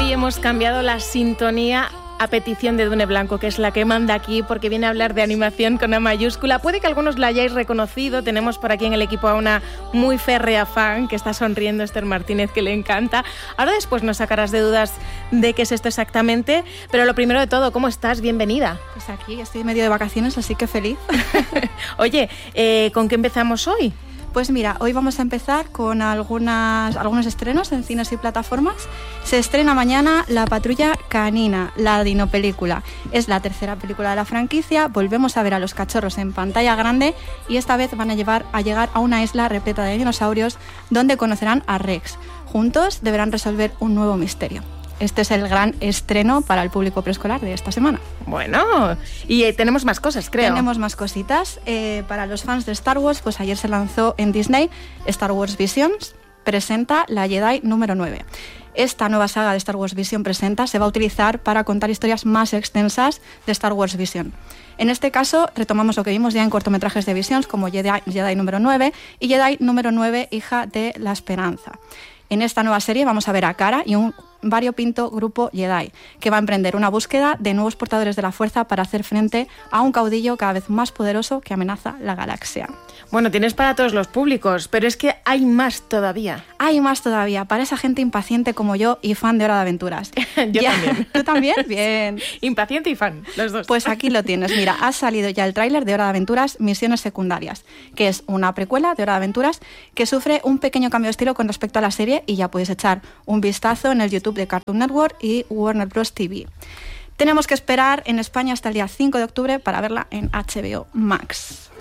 Hoy hemos cambiado la sintonía a petición de Dune Blanco, que es la que manda aquí, porque viene a hablar de animación con A mayúscula. Puede que algunos la hayáis reconocido. Tenemos por aquí en el equipo a una muy férrea fan que está sonriendo, Esther Martínez, que le encanta. Ahora después nos sacarás de dudas de qué es esto exactamente, pero lo primero de todo, ¿cómo estás? Bienvenida. Pues aquí estoy medio de vacaciones, así que feliz. Oye, ¿con qué empezamos hoy? Pues mira, hoy vamos a empezar con algunos estrenos en cines y plataformas. Se estrena mañana La Patrulla Canina, la dinopelícula. Es la tercera película de la franquicia. Volvemos a ver a los cachorros en pantalla grande y esta vez van a llegar a una isla repleta de dinosaurios donde conocerán a Rex. Juntos deberán resolver un nuevo misterio. Este es el gran estreno para el público preescolar de esta semana. Bueno, y tenemos más cosas, creo. Tenemos más cositas. Para los fans de Star Wars, pues ayer se lanzó en Disney Star Wars Visions, presenta la Jedi número 9. Esta nueva saga de Star Wars Vision presenta se va a utilizar para contar historias más extensas de Star Wars Vision. En este caso, retomamos lo que vimos ya en cortometrajes de Visions, como Jedi número 9 y Jedi número 9, hija de la Esperanza. En esta nueva serie vamos a ver a Cara y un variopinto grupo Jedi, que va a emprender una búsqueda de nuevos portadores de la fuerza para hacer frente a un caudillo cada vez más poderoso que amenaza la galaxia. Bueno, tienes para todos los públicos, pero es que hay más todavía. Hay más todavía, para esa gente impaciente como yo y fan de Hora de Aventuras. Yo también. ¿Tú también? Bien. Impaciente y fan, los dos. Pues aquí lo tienes. Mira, ha salido ya el tráiler de Hora de Aventuras Misiones Secundarias, que es una precuela de Hora de Aventuras que sufre un pequeño cambio de estilo con respecto a la serie y ya puedes echar un vistazo en el YouTube de Cartoon Network y Warner Bros. TV. Tenemos que esperar en España hasta el día 5 de octubre para verla en HBO Max.